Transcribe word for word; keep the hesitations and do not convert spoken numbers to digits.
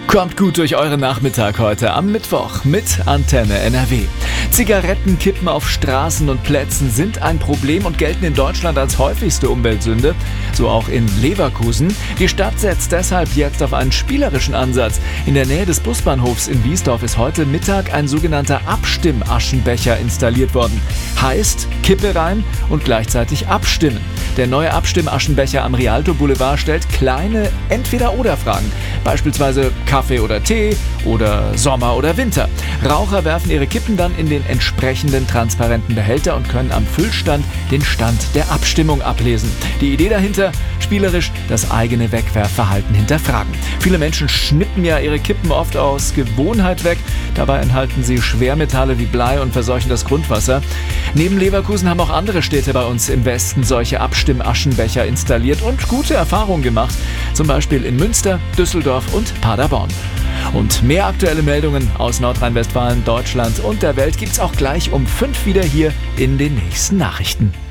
Kommt gut durch euren Nachmittag heute am Mittwoch mit Antenne N R W. Zigarettenkippen auf Straßen und Plätzen sind ein Problem und gelten in Deutschland als häufigste Umweltsünde, so auch in Leverkusen. Die Stadt setzt deshalb jetzt auf einen spielerischen Ansatz. In der Nähe des Busbahnhofs in Wiesdorf ist heute Mittag ein sogenannter Abstimmaschenbecher installiert worden. Heißt, Kippe rein und gleichzeitig abstimmen. Der neue Abstimmaschenbecher am Rialto Boulevard stellt kleine Entweder-oder-Fragen, beispielsweise Kaffee oder Tee oder Sommer oder Winter. Raucher werfen ihre Kippen dann in den entsprechenden transparenten Behälter und können am Füllstand den Stand der Abstimmung ablesen. Die Idee dahinter, spielerisch das eigene Wegwerfverhalten hinterfragen. Viele Menschen schnippen ja ihre Kippen oft aus Gewohnheit weg. Dabei enthalten sie Schwermetalle wie Blei und verseuchen das Grundwasser. Neben Leverkusen haben auch andere Städte bei uns im Westen solche Abstimmaschenbecher installiert und gute Erfahrungen gemacht. Zum Beispiel in Münster, Düsseldorf und Paderborn. Und mehr aktuelle Meldungen aus Nordrhein-Westfalen, Deutschland und der Welt gibt's auch gleich um fünf wieder hier in den nächsten Nachrichten.